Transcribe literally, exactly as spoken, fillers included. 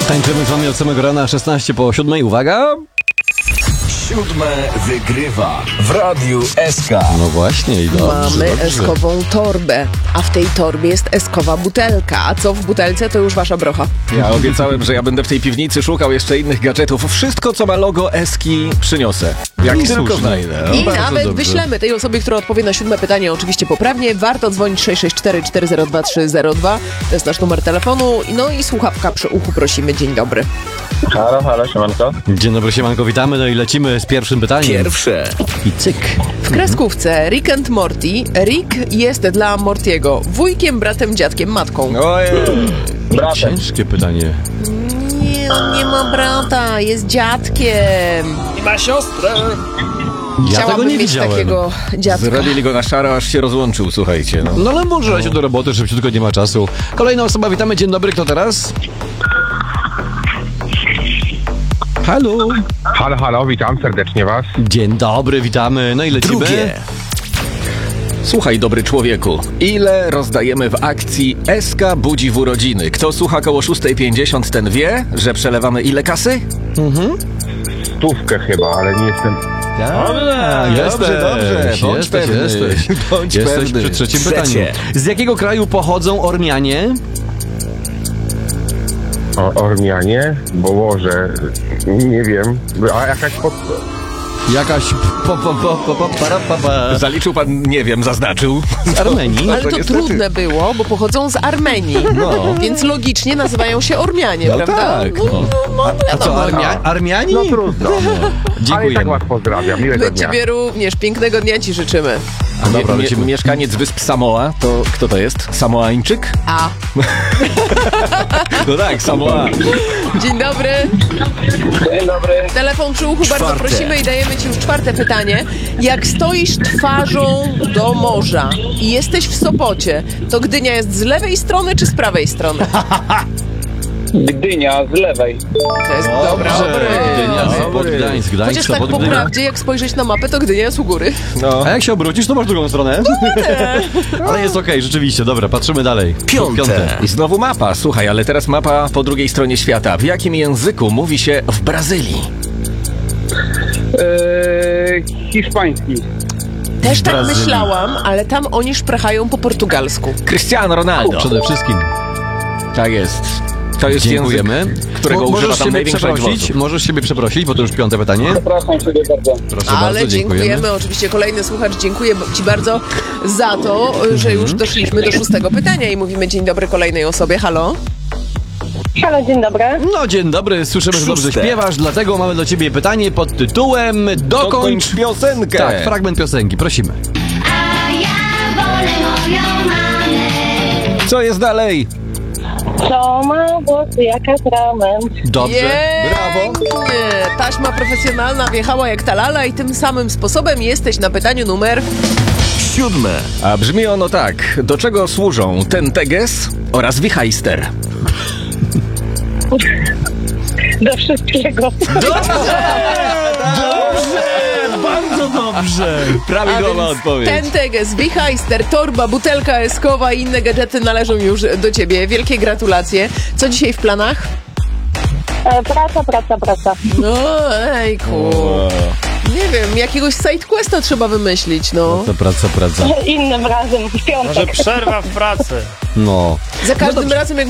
Tańczymy z wami od samego rana, szesnaście po siódmej. Uwaga! Siódme wygrywa w Radiu S K. No właśnie, i dobrze, Mamy dobrze. eskową torbę, a w tej torbie jest eskowa butelka. A co w butelce, to już wasza brocha. Ja obiecałem, że ja będę w tej piwnicy szukał jeszcze innych gadżetów. Wszystko, co ma logo Eski, przyniosę. Jak I tylko słusznie. znajdę. I bardzo nawet dobrze. wyślemy tej osobie, która odpowie na siódme pytanie, oczywiście poprawnie. Warto dzwonić sześć sześć cztery cztery zero dwa trzy zero dwa. To jest nasz numer telefonu. No i słuchawka przy uchu prosimy. Dzień dobry. Halo, halo, siemanko. Dzień dobry, siemanko, witamy. No i lecimy z pierwszym pytaniem. Pierwsze. I cyk. W kreskówce Rick and Morty Rick jest dla Mortiego wujkiem, bratem, dziadkiem, matką. Ojej. Bratem. Ciężkie pytanie. Nie, on nie ma brata, jest dziadkiem. I ma siostrę. Ja Chciałabym tego nie mieć widziałem. takiego dziadka. Zrobili go na szaro, aż się rozłączył, słuchajcie. No. No ale może lecieć do roboty, szybciutko, nie ma czasu. Kolejna osoba, witamy. Dzień dobry, kto teraz? Halo. Halo, halo, witam serdecznie was. Dzień dobry, witamy. No i lecimy. Drugie. Słuchaj, dobry człowieku, ile rozdajemy w akcji S K budzi w urodziny? Kto słucha koło szósta pięćdziesiąt, ten wie, że przelewamy ile kasy? Stówkę chyba, ale nie jestem... Dobra, Jesteś, dobrze, dobrze. Bądź jesteś, pewny. jesteś. Bądź Jesteś pewny. przy trzecim Trzecie. pytaniu. Z jakiego kraju pochodzą Ormianie? O, Ormianie? Bo może... Nie wiem. A jakaś pod... Jakaś po, po, po, po, po, para, pa, pa. Zaliczył pan, nie wiem, zaznaczył. Z Armenii. Ale to niestety. trudne było, bo pochodzą z Armenii. No. Więc logicznie nazywają się Ormianie, No prawda? tak, no. no, A co, Armia, Armiani? No trudno. Ale i tak Dziękujemy. was pozdrawiam. Miłego My dnia. ciebie również. Pięknego dnia ci życzymy. A Dobra, mie- lecimy. mieszkaniec wysp Samoa, to kto to jest? Samoańczyk? A. No tak, Samoa. Dzień dobry. Dzień dobry. Telefon przy uchu, bardzo Czwarte. prosimy i dajemy ci już czwarte pytanie. Jak stoisz twarzą do morza i jesteś w Sopocie, to Gdynia jest z lewej strony czy z prawej strony? Gdynia z lewej. To jest dobra. Gdynia, Sopot, Gdańsk, Gdańsk, Chociaż tak Sopot, po Gdynia. prawdzie, jak spojrzeć na mapę, to Gdynia jest u góry. No. A jak się obrócisz, to masz drugą stronę. Ale jest okej, rzeczywiście. Dobra, patrzymy dalej. Piąte. I znowu mapa. Słuchaj, ale teraz mapa po drugiej stronie świata. W jakim języku mówi się w Brazylii? Eee, hiszpański. Też tak Brazylii. myślałam, ale tam oni szprachają po portugalsku. Cristiano Ronaldo. Przede wszystkim. Tak jest. To jest Dziękujemy. język, którego Mo- używa możesz tam siebie największość przeprosić, głosów. możesz siebie przeprosić, bo to już piąte pytanie. Przepraszam sobie bardzo. Proszę Ale bardzo, dziękujemy. dziękujemy. Oczywiście kolejny słuchacz, dziękuję ci bardzo za to, że już doszliśmy do szóstego pytania i mówimy dzień dobry kolejnej osobie. Halo? Halo, dzień dobry. No dzień dobry, słyszymy, że dobrze Szóste. śpiewasz, dlatego mamy do ciebie pytanie pod tytułem Dokończ... Dokończ piosenkę. Tak, fragment piosenki, prosimy. Co jest dalej? Co ma włosy jak atrament? Dobrze, brawo. Pięknie. Taśma profesjonalna wjechała jak ta lala i tym samym sposobem jesteś na pytaniu numer... Siódme. A brzmi ono tak. Do czego służą ten teges oraz wichajster? Do wszystkiego. Bardzo dobrze. Prawidłowa odpowiedź. Tenteges, wichajster, torba, butelka eskowa i inne gadżety należą już do ciebie. Wielkie gratulacje. Co dzisiaj w planach? E, praca, praca, praca. No, ejku. Nie wiem, jakiegoś sidequesta trzeba wymyślić, no. To praca, praca. Innym razem, w piątek. Może przerwa w pracy. No. Za każdym razem, jak